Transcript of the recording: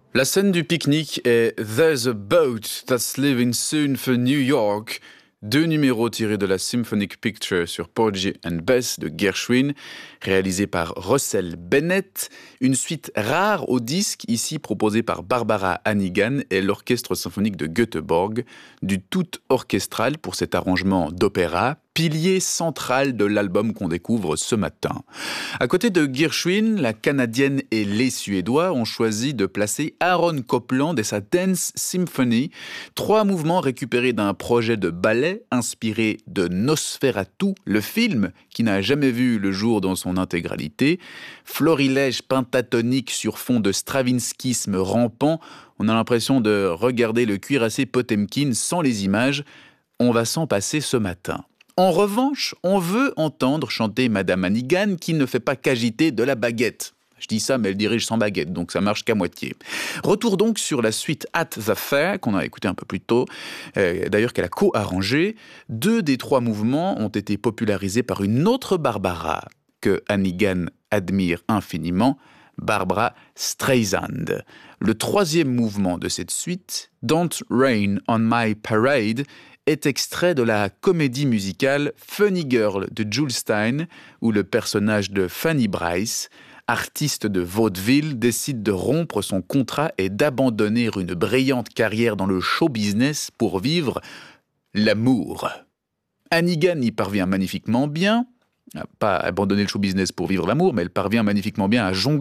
La scène du pique-nique est There's a boat that's leaving soon for New York, deux numéros tirés de la Symphonic Picture sur Porgy and Bess de Gershwin, réalisé par Russell Bennett, une suite rare au disque ici proposée par Barbara Hannigan et l'Orchestre symphonique de Göteborg, du tout orchestral pour cet arrangement d'opéra, pilier central de l'album qu'on découvre ce matin. À côté de Gershwin, la Canadienne et les Suédois ont choisi de placer Aaron Copland et sa Dance Symphony, trois mouvements récupérés d'un projet de ballet inspiré de Nosferatu, le film qui n'a jamais vu le jour dans son intégralité. Florilège pentatonique sur fond de stravinskisme rampant, on a l'impression de regarder le cuirassé Potemkin sans les images. On va s'en passer ce matin. En revanche, on veut entendre chanter Madame Hannigan qui ne fait pas qu'agiter de la baguette. Je dis ça, mais elle dirige sans baguette, donc ça marche qu'à moitié. Retour donc sur la suite At the Fair, qu'on a écouté un peu plus tôt, d'ailleurs qu'elle a co-arrangé. Deux des trois mouvements ont été popularisés par une autre Barbara que Hannigan admire infiniment, Barbra Streisand. Le troisième mouvement de cette suite, Don't Rain on My Parade, est extrait de la comédie musicale Funny Girl de Jules Styne, où le personnage de Fanny Brice, artiste de vaudeville, décide de rompre son contrat et d'abandonner une brillante carrière dans le show business pour vivre l'amour. Hannigan y parvient magnifiquement bien, pas abandonner le show business pour vivre l'amour, mais elle parvient magnifiquement bien à jongler